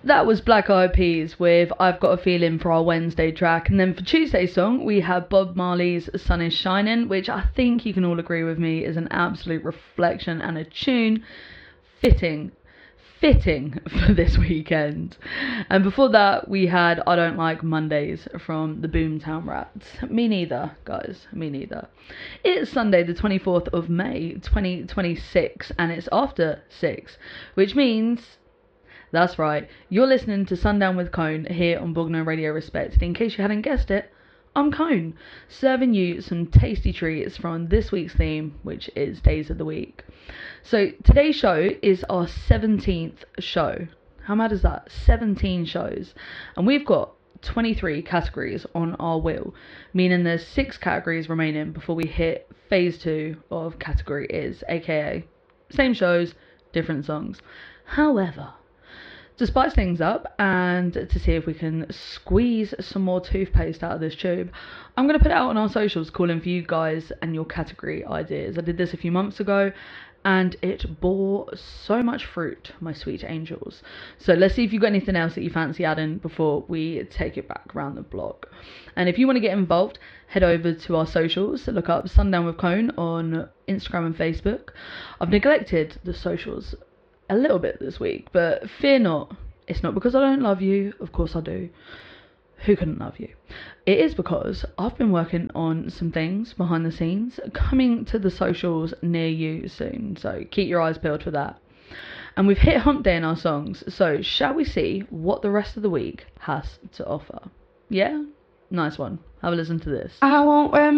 That was Black Eyed Peas with I've Got a Feeling for our Wednesday track. And then for Tuesday's song, we have Bob Marley's Sun is Shining, which I think you can all agree with me is an absolute reflection and a tune fitting for this weekend. And before that, we had I Don't Like Mondays from the Boomtown Rats. Me neither, guys, me neither. It's Sunday the 24th of May 2026 and it's after 6, which means... That's right, you're listening to Sundown with Cone here on Bogno Radio Respect. In case you hadn't guessed it, I'm Cone, serving you some tasty treats from this week's theme, which is Days of the Week. So today's show is our 17th show. How mad is that? 17 shows. And we've got 23 categories on our wheel, meaning there's 6 categories remaining before we hit phase 2 of Category Is, aka same shows, different songs. However, to spice things up and to see if we can squeeze some more toothpaste out of this tube, I'm going to put it out on our socials calling for you guys and your category ideas. I did this a few months ago and it bore so much fruit, my sweet angels. So let's see if you've got anything else that you fancy adding before we take it back around the block. And if you want to get involved, head over to our socials. Look up Sundown with Cone on Instagram and Facebook. I've neglected the socials a little bit this week, but fear not, it's not because I don't love you, of course I do. Who couldn't love you? It is because I've been working on some things behind the scenes coming to the socials near you soon, so keep your eyes peeled for that. And we've hit hump day in our songs, so shall we see what the rest of the week has to offer? Yeah? Nice one. Have a listen to this. I won't wear